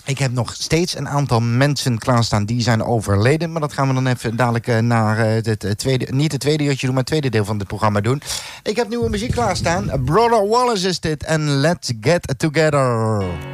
Ik heb nog steeds een aantal mensen klaarstaan die zijn overleden. Maar dat gaan we dan even dadelijk naar het tweede... Niet het tweede uurtje doen, maar het tweede deel van het programma doen. Ik heb nieuwe muziek klaarstaan. Brother Wallace is dit. En Let's Get Together.